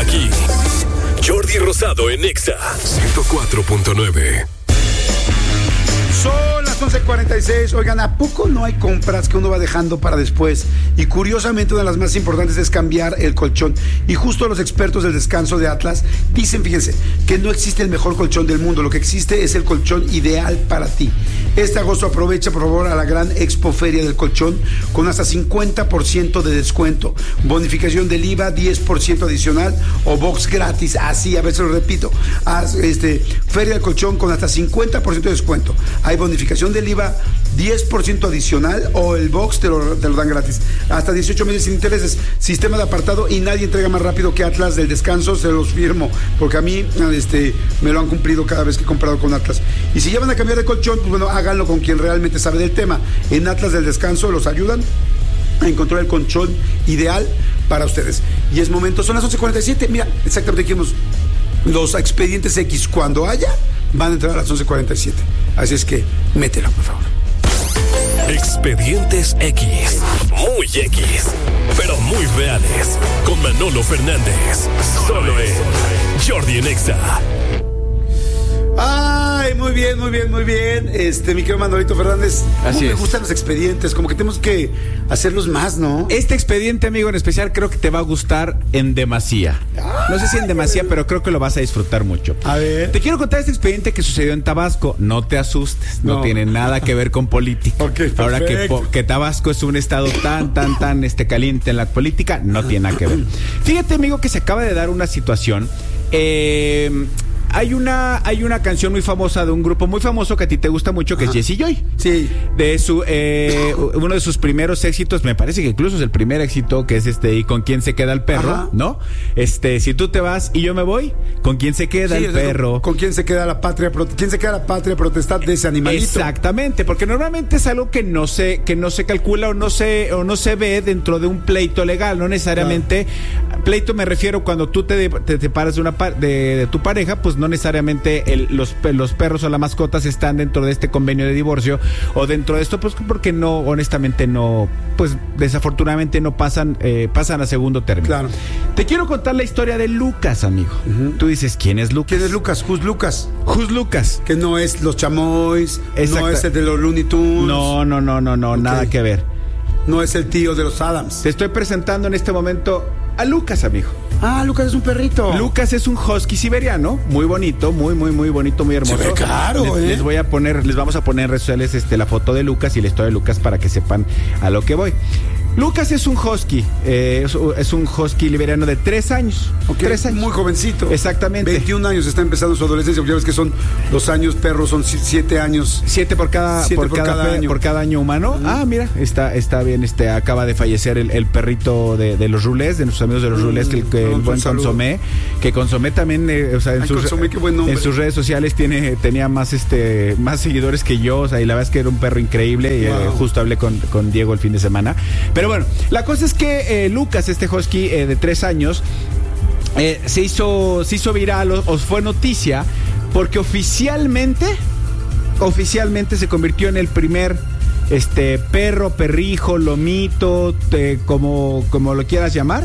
aquí. Jordi Rosado en Exa 104.9. Son las 11:46. Oigan, ¿a poco no hay compras que uno va dejando para después? Y curiosamente una de las más importantes es cambiar el colchón. Y justo los expertos del descanso de Atlas dicen, fíjense, que no existe el mejor colchón del mundo. Lo que existe es el colchón ideal para ti. Este agosto aprovecha, por favor, a la gran Expoferia del Colchón con hasta 50% de descuento. Bonificación del IVA, 10% adicional o box gratis. Así, a veces lo repito. Feria del Colchón con hasta 50% de descuento. Hay bonificación del IVA, 10% adicional o el box te lo dan gratis. Hasta 18 meses sin intereses. Sistema de apartado y nadie entrega más rápido que Atlas del Descanso, se los firmo. Porque a mí me lo han cumplido cada vez que he comprado con Atlas. Y si ya van a cambiar de colchón, pues bueno, háganlo con quien realmente sabe del tema. En Atlas del Descanso los ayudan a encontrar el colchón ideal para ustedes. Y es momento, son las 11:47. Mira, exactamente dijimos los expedientes X. Cuando haya, van a entrar a las 11:47. Así es que, mételo, por favor. Expedientes X. Muy X, pero muy reales. Con Manolo Fernández. Solo en Jordi en Exa. Ay, muy bien. Mi querido Manolito Fernández. Así me es. gustan los expedientes, como que tenemos que hacerlos más, ¿no? Este expediente, amigo, en especial creo que te va a gustar en demasía. No sé si en demasía, pero creo que lo vas a disfrutar mucho. A ver. Te quiero contar este expediente que sucedió en Tabasco. No te asustes, no tiene nada que ver con política. Ok, ahora perfecto. que Tabasco es un estado tan caliente en la política, no tiene nada que ver. Fíjate, amigo, que se acaba de dar una situación. Hay una canción muy famosa de un grupo muy famoso que a ti te gusta mucho, que es Jesse Joy. Sí. De uno de sus primeros éxitos, me parece que incluso es el primer éxito, que es ¿y con quién se queda el perro? Ajá. ¿No? Si tú te vas y yo me voy, ¿con quién se queda el perro? ¿Con quién se queda la patria? ¿Quién se queda la patria potestad de ese animalito? Exactamente, porque normalmente es algo que no se calcula o no se ve dentro de un pleito legal, no necesariamente. Claro. Pleito me refiero cuando tú te separas de tu pareja, pues no necesariamente los perros o las mascotas están dentro de este convenio de divorcio o dentro de esto, pues porque no, honestamente no, pues desafortunadamente no pasan a segundo término. Claro. Te quiero contar la historia de Lucas, amigo. Uh-huh. Tú dices, ¿quién es Lucas? ¿Quién es Lucas? Who's Lucas? Who's Lucas? Que no es los Chamois, Exacto. No es el de los Looney Tunes. No, okay. Nada que ver. No es el tío de los Adams. Te estoy presentando en este momento a Lucas, amigo. Ah, Lucas es un perrito. Lucas es un husky siberiano, muy bonito, muy bonito, muy hermoso. Se ve claro, les vamos a poner en redes sociales la foto de Lucas y la historia de Lucas para que sepan a lo que voy. Lucas es un husky, es un husky liberiano de 3 años. Okay. 3 años. Muy jovencito. Exactamente. 21 años está empezando su adolescencia, porque ya ves que son los años perros, son 7 años. 7 por cada año humano. Uh-huh. Ah, mira, está bien, acaba de fallecer el perrito de los Rulés, de nuestros amigos de los Rulés, el buen Consomé, que Consomé también, en sus redes sociales tenía más seguidores que yo, y la verdad es que era un perro increíble. Wow. Y justo hablé con Diego el fin de semana. Pero bueno, la cosa es que Lucas, este husky de 3 años, se hizo viral o fue noticia porque oficialmente se convirtió en el primer perrijo, lomito, como lo quieras llamar,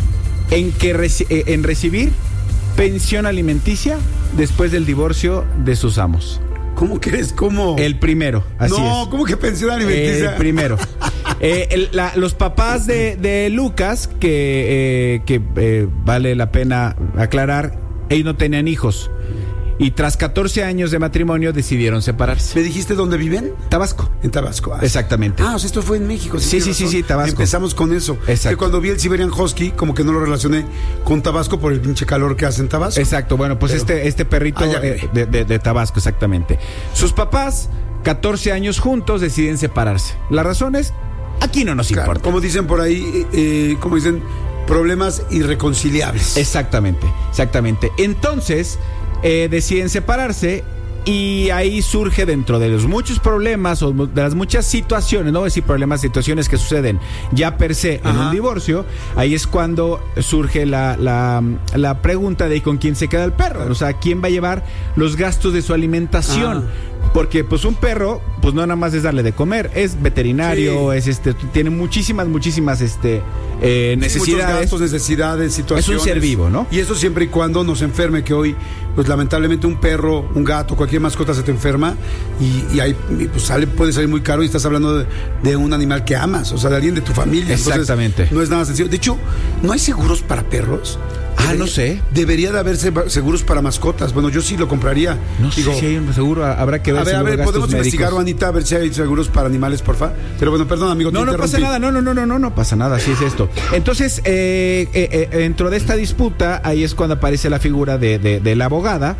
en recibir pensión alimenticia después del divorcio de sus amos. ¿Cómo crees? ¿Cómo? El primero, así es. No, ¿cómo que pensión alimenticia? El primero. Los papás de Lucas, que vale la pena aclarar, ellos no tenían hijos. Y tras 14 años de matrimonio decidieron separarse. ¿Me dijiste dónde viven? Tabasco. En Tabasco. Exactamente. O sea, esto fue en México. Sí, Tabasco. Empezamos con eso. Exacto. Que cuando vi el Siberian Husky, como que no lo relacioné con Tabasco por el pinche calor que hace en Tabasco. Exacto. Bueno, pues este perrito de Tabasco, exactamente. Sus papás, 14 años juntos, deciden separarse. La razón es, aquí no nos importa. Como dicen por ahí, problemas irreconciliables. Exactamente. Entonces, deciden separarse y ahí surge, dentro de los muchos problemas o de las muchas situaciones, no voy a decir problemas, situaciones que suceden ya per se en un divorcio, ahí es cuando surge la pregunta de con quién se queda el perro, o sea, quién va a llevar los gastos de su alimentación. Porque pues un perro, pues no nada más es darle de comer, es veterinario, sí. Tiene muchísimas necesidades. Muchos gastos, necesidades, situaciones. Es un ser vivo, ¿no? Y eso siempre y cuando no se enferme, que hoy, pues lamentablemente un perro, un gato, cualquier mascota se te enferma y ahí pues puede salir muy caro y estás hablando de un animal que amas, o sea, de alguien de tu familia. Exactamente. Entonces, no es nada sencillo. De hecho, ¿no hay seguros para perros? No sé. Debería de haber seguros para mascotas. Bueno, yo sí lo compraría. No sé si hay un seguro, habrá que ver. A ver, podemos investigar, Juanita, a ver si hay seguros para animales, porfa. Pero bueno, perdón, amigo, no pasa nada, no pasa nada, así es esto. Entonces, dentro de esta disputa, ahí es cuando aparece la figura de la abogada,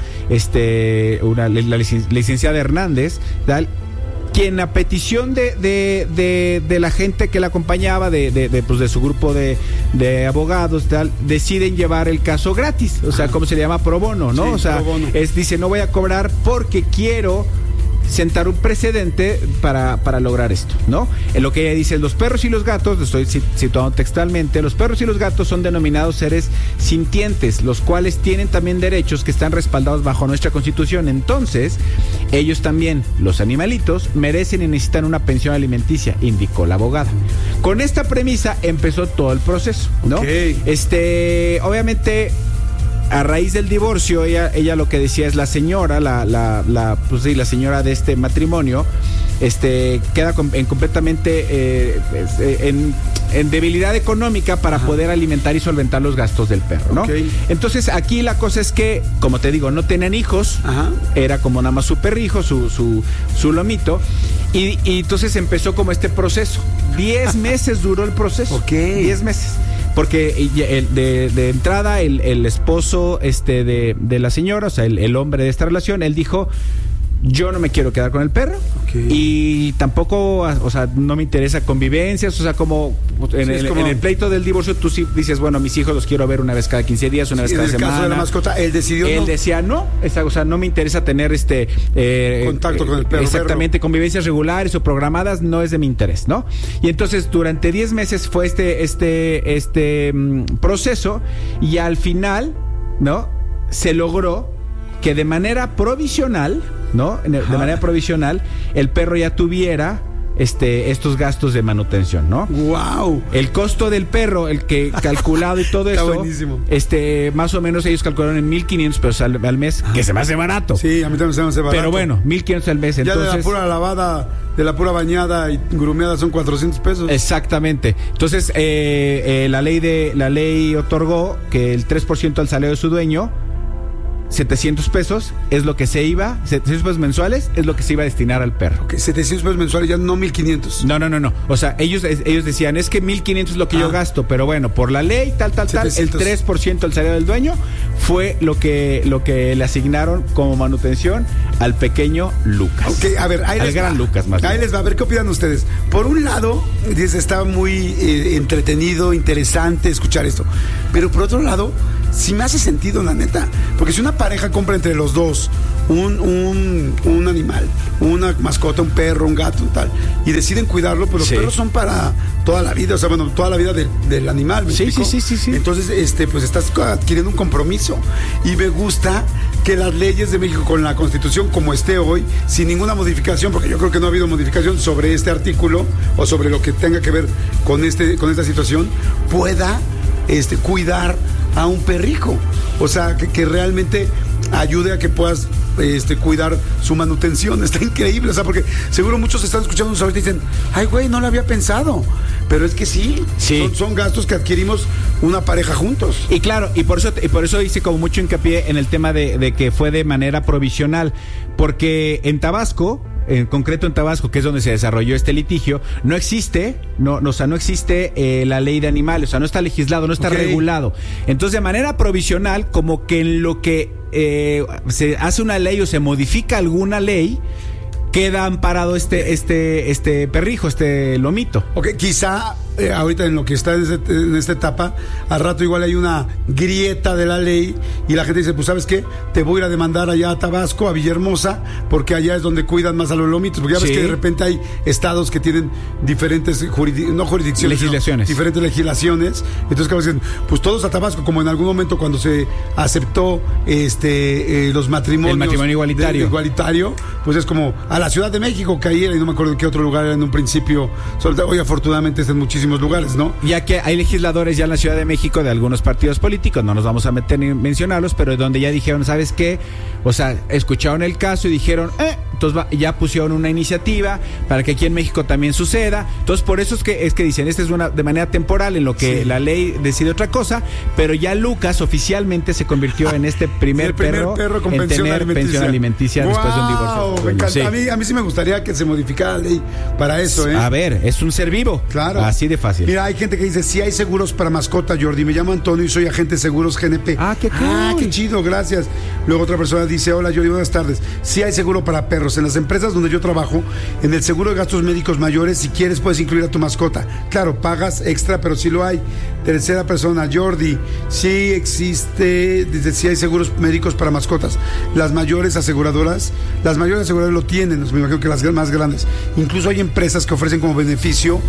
la licenciada Hernández, tal, quien a petición de la gente que la acompañaba, de su grupo de abogados, tal, deciden llevar el caso gratis, o sea, como se le llama, pro bono, ¿no? Sí, o sea, dice, no voy a cobrar porque quiero sentar un precedente para lograr esto, ¿no? En lo que ella dice, los perros y los gatos, lo estoy situando textualmente, los perros y los gatos son denominados seres sintientes, los cuales tienen también derechos que están respaldados bajo nuestra Constitución. Entonces, ellos también, los animalitos, merecen y necesitan una pensión alimenticia, indicó la abogada. Con esta premisa empezó todo el proceso, ¿no? Okay. Obviamente, a raíz del divorcio, ella lo que decía es la señora, la señora de este matrimonio, queda completamente en debilidad económica para poder alimentar y solventar los gastos del perro, ¿no? Okay. Entonces aquí la cosa es que, como te digo, no tenían hijos, era como nada más su perrijo, su lomito, y entonces empezó como este proceso. 10 meses duró el proceso. Ok. 10 meses. Porque de entrada el esposo de la señora, o sea, el hombre de esta relación, él dijo, yo no me quiero quedar con el perro, y tampoco, o sea, no me interesa convivencias, o sea, como en el pleito del divorcio tú sí dices, bueno, mis hijos los quiero ver una vez cada 15 días, una vez cada semana. En el caso de la mascota, él decidió Él decía no, o sea, no me interesa tener contacto con el perro. Exactamente, convivencias regulares o programadas no es de mi interés, ¿no? Y entonces durante 10 meses fue este proceso, y al final, ¿no? Se logró que de manera provisional, ¿no? De manera provisional, el perro ya tuviera estos gastos de manutención, ¿no? ¡Wow! El costo del perro, el que calculado y todo Está eso, buenísimo. más o menos ellos calcularon en 1,500 pesos al mes, que se me hace barato. Sí, a mí también se me hace barato. Pero bueno, 1,500 al mes. Ya entonces, de la pura lavada, de la pura bañada y grumeada son 400 pesos. Exactamente. Entonces, la ley otorgó que el 3% al salario de su dueño, 700 pesos es lo que 700 pesos mensuales es lo que se iba a destinar al perro. Okay, 700 pesos mensuales, ya no 1,500. No. O sea, ellos decían, es que 1,500 es lo que yo gasto, pero bueno, por la ley, tal, 700. El 3% del salario del dueño fue lo que le asignaron como manutención al pequeño Lucas. Ok, a ver, al gran Lucas, más bien. Ahí les va, a ver qué opinan ustedes. Por un lado, está muy entretenido, interesante escuchar esto, pero por otro lado, sí me hace sentido, la neta, porque si una pareja compra entre los dos un animal, una mascota, un perro, un gato, tal, y deciden cuidarlo, pues los perros son para toda la vida, o sea, bueno, toda la vida del animal. ¿Me explico? Sí. Entonces, pues estás adquiriendo un compromiso, y me gusta que las leyes de México, con la Constitución como esté hoy, sin ninguna modificación, porque yo creo que no ha habido modificación sobre este artículo o sobre lo que tenga que ver con esta situación, pueda cuidar a un perrico, o sea, que realmente ayude a que puedas cuidar su manutención. Está increíble, o sea, porque seguro muchos están escuchando ahorita y dicen, ay, güey, no lo había pensado, pero es que sí. Son gastos que adquirimos una pareja juntos. Y claro, y por eso hice como mucho hincapié en el tema de que fue de manera provisional, porque en Tabasco, en concreto en Tabasco, que es donde se desarrolló este litigio, no existe la ley de animales, o sea, no está legislado, no está regulado. Entonces, de manera provisional, como que en lo que se hace una ley o se modifica alguna ley, queda amparado este perrijo, este lomito. Ok, quizá ahorita en lo que está en esta etapa, al rato igual hay una grieta de la ley y la gente dice, pues ¿sabes qué? Te voy a ir a demandar allá a Tabasco, a Villahermosa, porque allá es donde cuidan más a los lomitos, porque ya ves que de repente hay estados que tienen diferentes legislaciones, diferentes legislaciones. Entonces, como dicen, pues todos a Tabasco, como en algún momento cuando se aceptó los matrimonios, el matrimonio igualitario, pues es como a la Ciudad de México que ahí era, y no me acuerdo en qué otro lugar era en un principio. Hoy afortunadamente está en muchísimos lugares, ¿no? Ya que hay legisladores ya en la Ciudad de México de algunos partidos políticos, no nos vamos a meter ni mencionarlos, pero donde ya dijeron, ¿sabes qué? O sea, escucharon el caso y dijeron, entonces ya pusieron una iniciativa para que aquí en México también suceda. Entonces, por eso es que dicen, esta es de manera temporal en lo que la ley decide otra cosa, pero ya Lucas oficialmente se convirtió en este primer perro con en pensión tener pensión alimenticia después de un divorcio. Me encanta. Sí. A mí sí me gustaría que se modificara la ley para eso, A ver, es un ser vivo. Claro. Así de fácil. Mira, hay gente que dice, sí hay seguros para mascota, Jordi. Me llamo Antonio y soy agente de seguros GNP. Qué cool. Qué chido, gracias. Luego otra persona dice, hola Jordi, buenas tardes. Sí hay seguro para perros. En las empresas donde yo trabajo, en el seguro de gastos médicos mayores, si quieres puedes incluir a tu mascota. Claro, pagas extra, pero sí lo hay. Tercera persona, Jordi, sí existe, dice, sí hay seguros médicos para mascotas. Las mayores aseguradoras lo tienen, me imagino que las más grandes. Incluso hay empresas que ofrecen como beneficio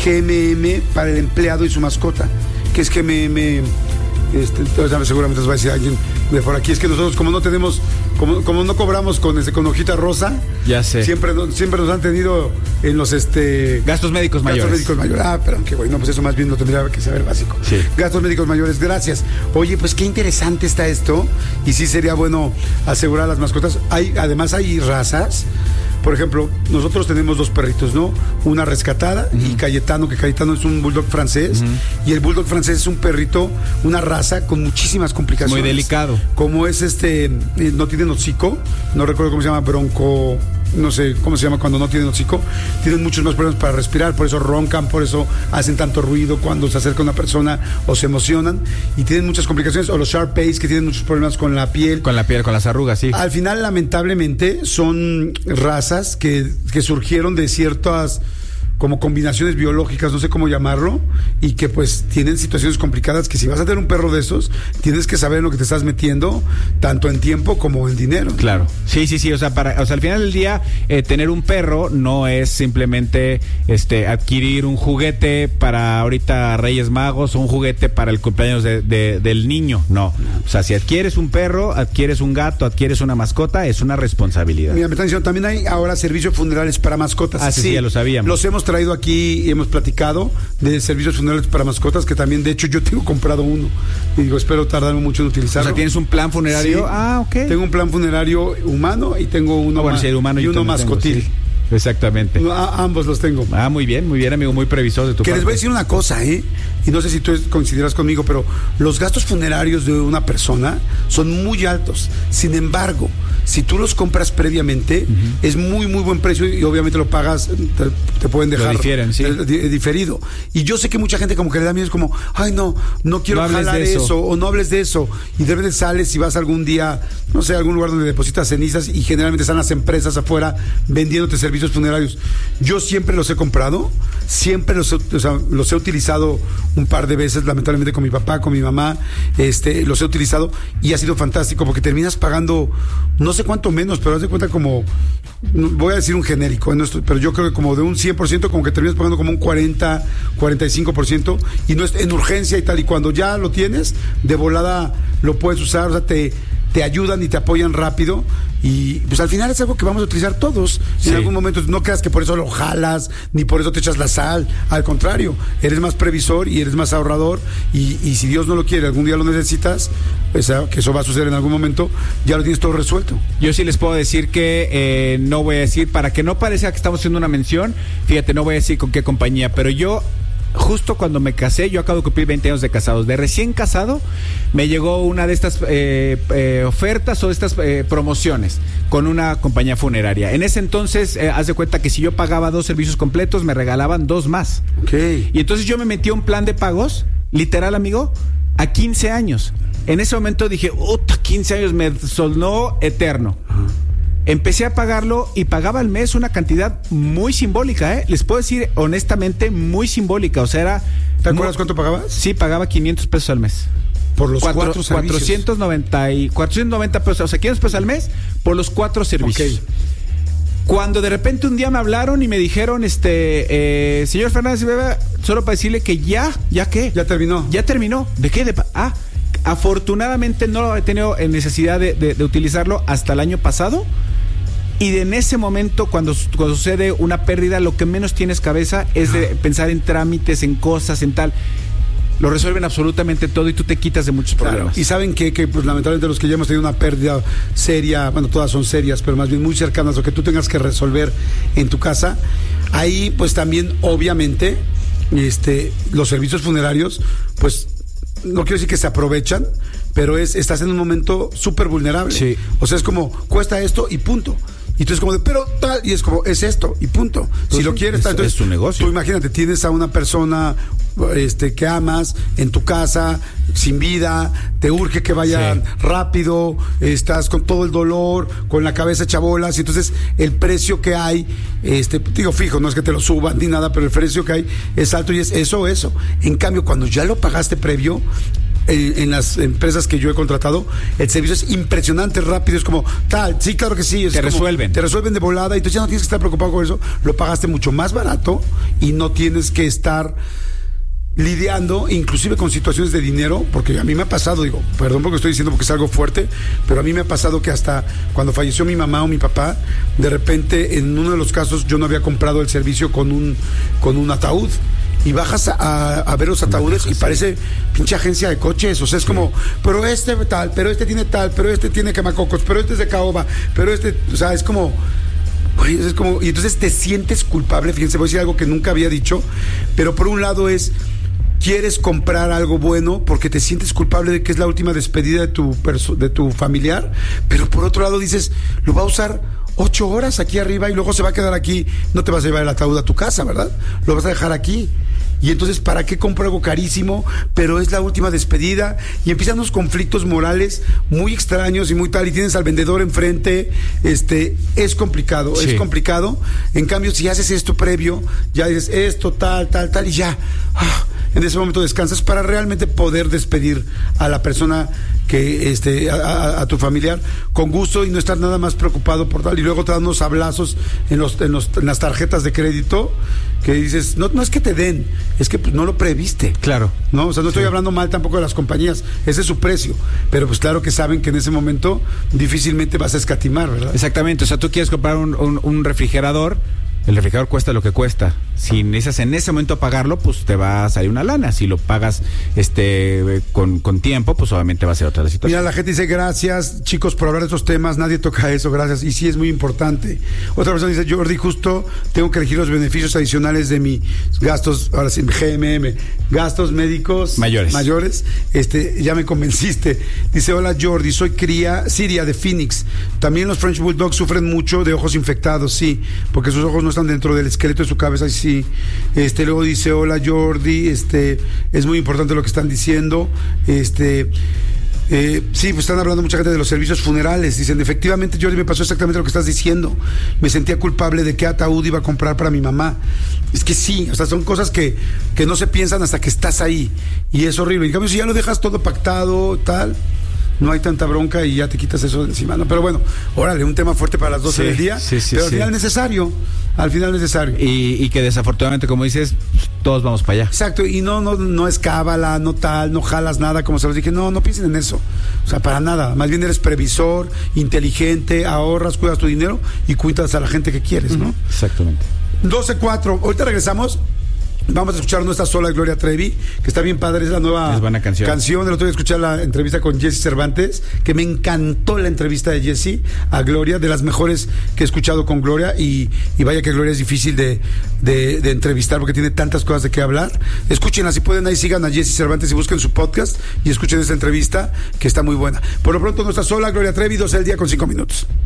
GMM para el empleado y su mascota. ¿Qué es GMM? Seguramente os va a decir alguien de por aquí, es que nosotros como no tenemos, como no cobramos con hojita rosa, ya sé, siempre nos han tenido en los gastos médicos mayores. Pero aunque bueno, pues eso más bien lo tendría que saber básico. Sí. Gastos médicos mayores, gracias. Oye, pues qué interesante está esto, y sí sería bueno asegurar las mascotas. Además hay razas. Por ejemplo, nosotros tenemos 2 perritos, ¿no? Una rescatada y Cayetano, que Cayetano es un bulldog francés. Y el bulldog francés es un perrito, una raza con muchísimas complicaciones. Muy delicado. Como es no tienen hocico, no recuerdo cómo se llama, bronco, no sé cómo se llama cuando no tienen hocico. Tienen muchos más problemas para respirar, por eso roncan, por eso hacen tanto ruido cuando se acerca una persona o se emocionan. Y tienen muchas complicaciones. O los Shar-Peis, que tienen muchos problemas con la piel. Con las arrugas, sí. Al final, lamentablemente, son razas que surgieron de ciertas como combinaciones biológicas, no sé cómo llamarlo, y que pues tienen situaciones complicadas que si vas a tener un perro de esos, tienes que saber en lo que te estás metiendo, tanto en tiempo como en dinero. Claro. Sí. O sea, al final del día, tener un perro no es simplemente adquirir un juguete para ahorita Reyes Magos o un juguete para el cumpleaños del niño. No. O sea, si adquieres un perro, adquieres un gato, adquieres una mascota, es una responsabilidad. Mira, me están diciendo, también hay ahora servicios funerales para mascotas. Sí, ya lo sabíamos. Los hemos traído aquí y hemos platicado de servicios funerales para mascotas, que también de hecho yo tengo comprado uno y digo, espero tardarme mucho en utilizarlo. O sea, ¿tienes un plan funerario? Sí. Ok. Tengo un plan funerario humano y tengo uno y uno mascotil. Sí. Exactamente. Ambos los tengo. Muy bien, amigo, muy previsor de tu parte. Les voy a decir una cosa, y no sé si tú coincidirás conmigo, pero los gastos funerarios de una persona son muy altos. Sin embargo, si tú los compras previamente, es muy, muy buen precio y obviamente lo pagas, te pueden dejar. Lo difieren, sí. Diferido. Y yo sé que mucha gente como que le da miedo, es como, ay, no quiero jalar eso, o no hables de eso. Y de repente sales y vas algún día, no sé, a algún lugar donde depositas cenizas y generalmente están las empresas afuera vendiéndote servicios funerarios. Yo siempre los he comprado, siempre los he utilizado un par de veces, lamentablemente con mi papá, con mi mamá, los he utilizado y ha sido fantástico porque terminas pagando, no sé cuánto menos, pero haz de cuenta como, voy a decir un genérico, pero yo creo que como de un 100%, como que terminas pagando como un 40, 45%, y no es en urgencia y tal, y cuando ya lo tienes, de volada lo puedes usar, o sea, te ayudan y te apoyan rápido, y pues al final es algo que vamos a utilizar todos en algún momento. No creas que por eso lo jalas ni por eso te echas la sal, al contrario, eres más previsor y eres más ahorrador, y si Dios no lo quiere, algún día lo necesitas, pues, que eso va a suceder en algún momento, ya lo tienes todo resuelto. Yo sí les puedo decir que no voy a decir, para que no parezca que estamos haciendo una mención, fíjate, no voy a decir con qué compañía, pero yo justo cuando me casé, yo acabo de cumplir 20 años de casados, de recién casado, me llegó una de estas ofertas o de estas promociones con una compañía funeraria. En ese entonces, haz de cuenta que si yo pagaba 2 servicios completos, me regalaban 2 más. Okay. Y entonces yo me metí a un plan de pagos, literal, amigo, a 15 años. En ese momento dije, 15 años me sonó eterno. Empecé a pagarlo y pagaba al mes una cantidad muy simbólica, Les puedo decir honestamente, muy simbólica. O sea, era... ¿Te acuerdas cuánto pagabas? Sí, pagaba 500 pesos al mes. Por los 4 servicios. 490 pesos, o sea, 500 pesos al mes por los 4 servicios. Okay. Cuando de repente un día me hablaron y me dijeron, señor Fernández, solo para decirle que ¿ya qué? Ya terminó. Ya terminó. ¿De qué? Afortunadamente no he tenido necesidad de utilizarlo hasta el año pasado. Y en ese momento, cuando sucede una pérdida, lo que menos tienes cabeza es de pensar en trámites, en cosas, en tal. Lo resuelven absolutamente todo y tú te quitas de muchos problemas. Claro. Y saben que pues, lamentablemente los que ya hemos tenido una pérdida seria, bueno, todas son serias, pero más bien muy cercanas, o que tú tengas que resolver en tu casa, ahí pues también obviamente los servicios funerarios, pues no quiero decir que se aprovechan, pero estás en un momento súper vulnerable. Sí. O sea, es como, cuesta esto y punto. Y tú es como de, pero tal, y es como, es esto, y punto. Entonces, si lo quieres, tal, entonces, es tu negocio. Tú imagínate, tienes a una persona que amas en tu casa, sin vida, te urge que vaya rápido, estás con todo el dolor, con la cabeza hecha bolas, y entonces el precio que hay, digo fijo, no es que te lo suban ni nada, pero el precio que hay es alto y es eso. En cambio, cuando ya lo pagaste previo, en las empresas que yo he contratado, el servicio es impresionante, rápido, es como tal, sí, claro que sí, te resuelven de volada, y entonces ya no tienes que estar preocupado con eso, lo pagaste mucho más barato y no tienes que estar lidiando inclusive con situaciones de dinero, porque a mí me ha pasado, digo, perdón porque estoy diciendo porque es algo fuerte, pero a mí me ha pasado que hasta cuando falleció mi mamá o mi papá, de repente en uno de los casos yo no había comprado el servicio con un ataúd. Y bajas a ver los ataúdes y parece pinche agencia de coches. O sea, es como, pero tal, pero tiene tal, pero tiene quemacocos, pero es de caoba, pero o sea, es como, y entonces te sientes culpable. Fíjense, voy a decir algo que nunca había dicho, pero por un lado quieres comprar algo bueno porque te sientes culpable de que es la última despedida de tu familiar, pero por otro lado dices, lo va a usar 8 horas aquí arriba y luego se va a quedar aquí, no te vas a llevar el ataúd a tu casa, ¿verdad? Lo vas a dejar aquí. Y entonces, ¿para qué compro algo carísimo? Pero es la última despedida. Y empiezan unos conflictos morales muy extraños y muy tal. Y tienes al vendedor enfrente. Es complicado, sí. Es complicado. En cambio, si haces esto previo, ya dices esto, tal, y ya. En ese momento descansas para realmente poder despedir a la persona que a tu familiar con gusto y no estar nada más preocupado por tal. Y luego te dan unos hablazos en las tarjetas de crédito que dices, no es que te den, es que pues, no lo previste. Claro. No, o sea, no estoy hablando mal tampoco de las compañías, ese es su precio, pero pues claro que saben que en ese momento difícilmente vas a escatimar, ¿verdad? Exactamente, o sea, tú quieres comprar un refrigerador, el refrigerador cuesta lo que cuesta. Si necesitas en ese momento pagarlo, pues te va a salir una lana. Si lo pagas con tiempo, pues obviamente va a ser otra la situación. Mira, la gente dice, gracias, chicos, por hablar de estos temas. Nadie toca eso, gracias. Y sí, es muy importante. Otra persona dice, Jordi, justo tengo que elegir los beneficios adicionales de mis gastos, ahora sí, GMM, gastos médicos mayores. Ya me convenciste. Dice, hola, Jordi, soy Siria de Phoenix. También los French Bulldogs sufren mucho de ojos infectados, sí, porque sus ojos no están dentro del esqueleto de su cabeza, y sí. Luego dice, hola Jordi, es muy importante lo que están diciendo. Sí, pues están hablando mucha gente de los servicios funerales. Dicen, efectivamente, Jordi, me pasó exactamente lo que estás diciendo. Me sentía culpable de qué ataúd iba a comprar para mi mamá. Es que sí, o sea, son cosas que no se piensan hasta que estás ahí. Y es horrible. En cambio, si ya lo dejas todo pactado, tal, no hay tanta bronca y ya te quitas eso de encima, ¿no? Pero bueno, órale, un tema fuerte para las 12 del día, pero al final necesario. Y que desafortunadamente, como dices, todos vamos para allá. Exacto, y no es cábala, no tal, no jalas nada, como se los dije, no piensen en eso. O sea, para nada, más bien eres previsor, inteligente, ahorras, cuidas tu dinero y cuidas a la gente que quieres, ¿no? Exactamente. 12:04, ahorita regresamos. Vamos a escuchar No Estás Sola, Gloria Trevi, que está bien padre, es la nueva canción. El otro día escuché la entrevista con Jessy Cervantes, que me encantó la entrevista de Jessy a Gloria, de las mejores que he escuchado con Gloria, y vaya que Gloria es difícil de entrevistar porque tiene tantas cosas de qué hablar. Escúchenla, si pueden, ahí sigan a Jessy Cervantes y busquen su podcast y escuchen esta entrevista que está muy buena. Por lo pronto, No Estás Sola, Gloria Trevi, 12 del día con 5 minutos.